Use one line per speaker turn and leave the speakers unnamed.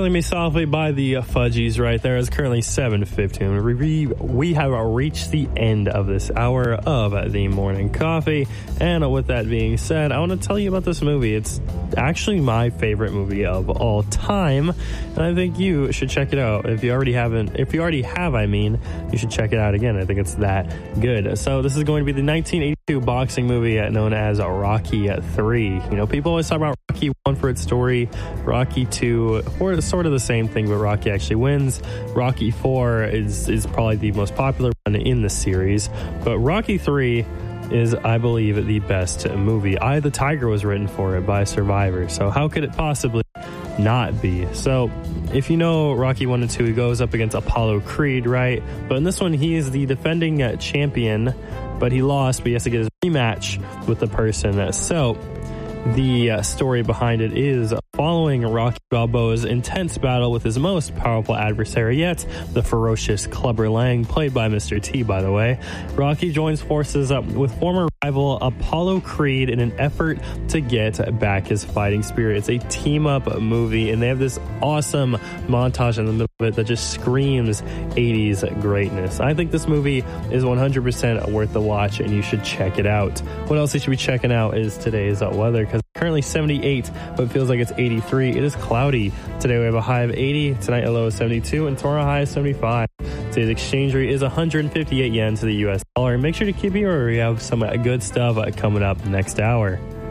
Killing Me Softly by the Fudgies right there. It's currently 7:15. We have reached the end of this hour of the morning coffee. And with that being said, I want to tell you about this movie. It's actually my favorite movie of all time. And I think you should check it out. If you already have, you should check it out again. I think it's that good. So this is going to be the 1982 boxing movie known as Rocky 3. You know, people always talk about Rocky 1 for its story, Rocky 2 for sort of the same thing, but Rocky actually wins. Rocky 4 is probably the most popular one in the series, but Rocky 3 is, I believe, the best movie. Eye of the Tiger was written for it by Survivor, so how could it possibly not be? So if you know Rocky 1 and 2, he goes up against Apollo Creed, right? But in this one, he is the defending champion, but he lost, but he has to get his rematch with the person. So the story behind it is following Rocky Balboa's intense battle with his most powerful adversary yet, the ferocious Clubber Lang, played by Mr. T, by the way. Rocky joins forces with former rival Apollo Creed in an effort to get back his fighting spirit. It's a team-up movie, and they have this awesome montage in the middle of it that just screams 80s greatness. I think this movie is 100% worth the watch, and you should check it out. What else you should be checking out is today's weather, because it's currently 78, but it feels like it's 83. It is cloudy. Today we have a high of 80, tonight a low of 72, and tomorrow a high of 75. Today's exchange rate is 158 yen to the US dollar. Make sure to keep here, or we have some good stuff coming up next hour.